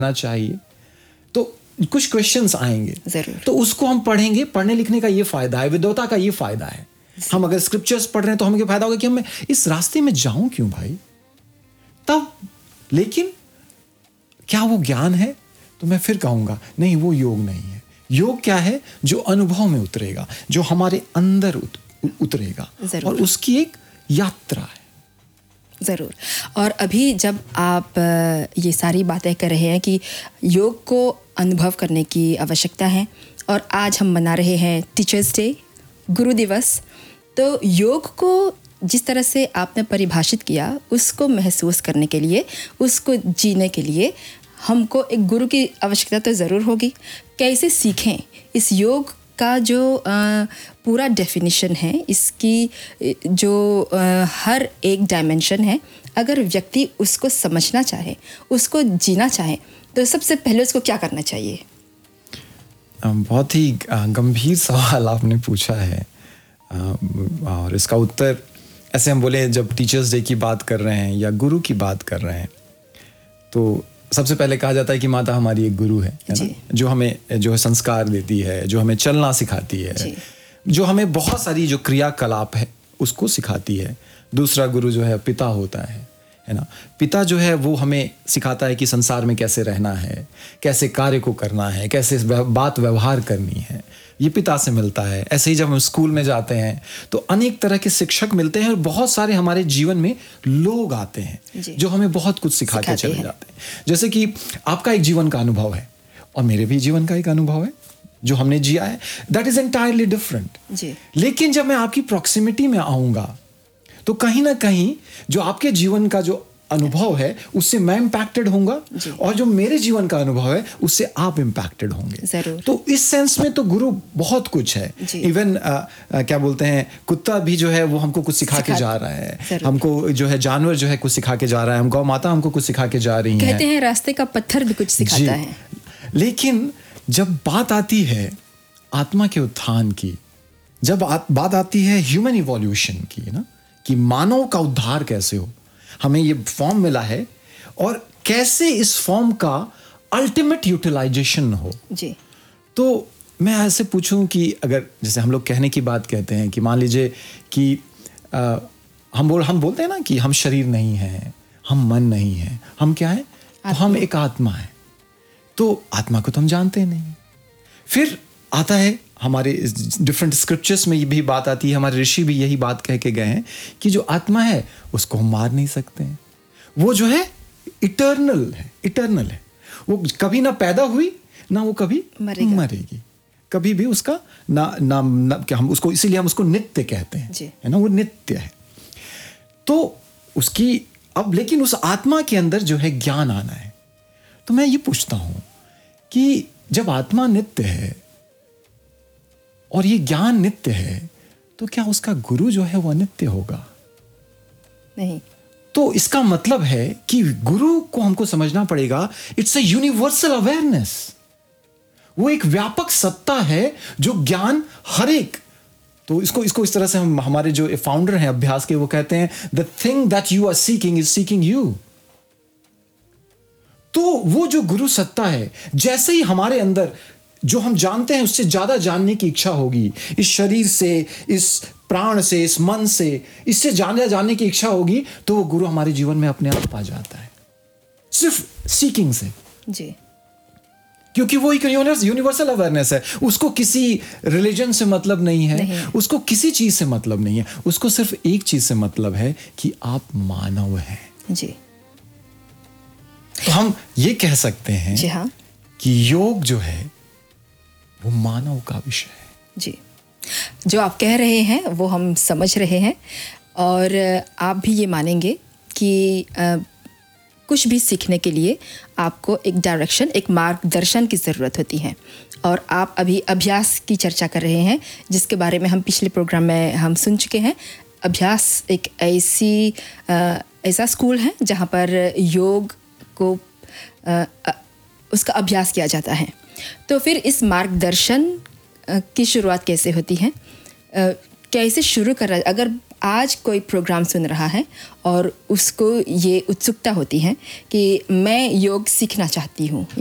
चाहिए, तो कुछ क्वेश्चंस आएंगे जरूर। तो उसको हम पढ़ेंगे। पढ़ने लिखने का ये फायदा है, विद्वता का ये फायदा है। हम अगर स्क्रिप्चर्स पढ़ रहे हैं तो हमें ये फायदा होगा कि हम इस रास्ते में जाऊं क्यों भाई तब। लेकिन क्या वो ज्ञान है? तो मैं फिर कहूंगा नहीं, वो योग नहीं है। योग क्या है? जो अनुभव में उतरेगा, जो हमारे अंदर उतरेगा, और उसकी एक यात्रा है। ज़रूर। और अभी जब आप ये सारी बातें कर रहे हैं कि योग को अनुभव करने की आवश्यकता है, और आज हम मना रहे हैं टीचर्स डे, गुरु दिवस, तो योग को जिस तरह से आपने परिभाषित किया, उसको महसूस करने के लिए, उसको जीने के लिए हमको एक गुरु की आवश्यकता तो ज़रूर होगी। कैसे सीखें इस योग का जो पूरा डेफिनेशन है, इसकी जो हर एक डायमेंशन है, अगर व्यक्ति उसको समझना चाहे, उसको जीना चाहे, तो सबसे पहले उसको क्या करना चाहिए? बहुत ही गंभीर सवाल आपने पूछा है, और इसका उत्तर ऐसे हम बोले, जब टीचर्स डे की बात कर रहे हैं या गुरु की बात कर रहे हैं, तो सबसे पहले कहा जाता है कि माता हमारी एक गुरु है ना? जो हमें जो है संस्कार देती है, जो हमें चलना सिखाती है, जो हमें बहुत सारी जो क्रियाकलाप है उसको सिखाती है। दूसरा गुरु जो है पिता होता है ना? पिता जो है वो हमें सिखाता है कि संसार में कैसे रहना है, कैसे कार्य को करना है, कैसे बात व्यवहार करनी है, ये पिता से मिलता है। ऐसे ही जब हम स्कूल में जाते हैं तो अनेक तरह के शिक्षक मिलते हैं, और बहुत सारे हमारे जीवन में लोग आते हैं जो हमें बहुत कुछ सिखा के चले जाते हैं। जैसे कि आपका एक जीवन का अनुभव है और मेरे भी जीवन का एक अनुभव है जो हमने जिया है, दैट इज एंटायरली डिफरेंट। लेकिन जब मैं आपकी प्रॉक्सिमिटी में आऊंगा तो कहीं ना कहीं जो आपके जीवन का जो अनुभव है उससे मैं इम्पैक्टेड होऊंगा, और जो मेरे जीवन का अनुभव है उससे आप इम्पैक्टेड होंगे। तो इस सेंस में तो गुरु बहुत कुछ है। इवन क्या बोलते हैं, कुत्ता भी जो है वो हमको कुछ सिखा के जा रहा है, हमको जो है जानवर जो है कुछ सिखा के जा रहा है, हम गौ माता हमको कुछ सिखा के जा रही है। कहते हैं रास्ते का पत्थर भी कुछ सिखाता है। लेकिन जब बात आती है आत्मा के उत्थान की, जब बात आती है ह्यूमन इवोल्यूशन की ना, कि मानव का उद्धार कैसे हो, हमें ये फॉर्म मिला है और कैसे इस फॉर्म का अल्टीमेट यूटिलाइजेशन हो जी। तो मैं ऐसे पूछूं कि अगर जैसे हम लोग कहने की बात कहते हैं कि मान लीजिए कि हम बोलते हैं ना कि हम शरीर नहीं हैं, हम मन नहीं हैं, हम क्या है? तो हम एक आत्मा है। तो आत्मा को तो हम जानते नहीं। फिर आता है हमारे डिफरेंट स्क्रिप्चर्स में ये भी बात आती है, हमारे ऋषि भी यही बात कह के गए हैं कि जो आत्मा है उसको हम मार नहीं सकते हैं। वो जो है इटर्नल है, वो कभी ना पैदा हुई ना वो कभी मरेगी, कभी भी उसका ना क्या हम उसको, इसीलिए हम उसको नित्य कहते हैं, है ना? वो नित्य है। तो उसकी अब लेकिन उस आत्मा के अंदर जो है ज्ञान आना है। तो मैं ये पूछता हूं कि जब आत्मा नित्य है और ये ज्ञान नित्य है, तो क्या उसका गुरु जो है वो अनित्य होगा? नहीं। तो इसका मतलब है कि गुरु को हमको समझना पड़ेगा, इट्स अ यूनिवर्सल अवेयरनेस। वो एक व्यापक सत्ता है जो ज्ञान हर एक, तो इसको इस तरह से हम, हमारे जो फाउंडर हैं अभ्यास के, वो कहते हैं the thing that you are seeking is seeking you. तो वो जो गुरु सत्ता है, जैसे ही हमारे अंदर जो हम जानते हैं उससे ज्यादा जानने की इच्छा होगी, इस शरीर से, इस प्राण से, इस मन से, इससे ज्यादा जानने की इच्छा होगी, तो वो गुरु हमारे जीवन में अपने आप आ जाता है, सिर्फ सीकिंग से जी। क्योंकि वो एक यूनिवर्सल अवेयरनेस है। उसको किसी रिलीजन से मतलब नहीं है, उसको किसी चीज से मतलब नहीं है, उसको सिर्फ एक चीज से मतलब है कि आप मानव हैं जी। तो हम ये कह सकते हैं जी हाँ, कि योग जो है वो मानव का विषय है जी। जो आप कह रहे हैं वो हम समझ रहे हैं, और आप भी ये मानेंगे कि कुछ भी सीखने के लिए आपको एक डायरेक्शन, एक मार्गदर्शन की ज़रूरत होती है। और आप अभी अभ्यास की चर्चा कर रहे हैं, जिसके बारे में हम पिछले प्रोग्राम में हम सुन चुके हैं। अभ्यास एक ऐसा स्कूल है जहाँ पर योग को उसका अभ्यास किया जाता है। तो फिर इस मार्गदर्शन की शुरुआत कैसे होती है? कैसे शुरू कर रहा है? अगर आज कोई प्रोग्राम सुन रहा है और उसको ये उत्सुकता होती है कि मैं योग सीखना चाहती हूँ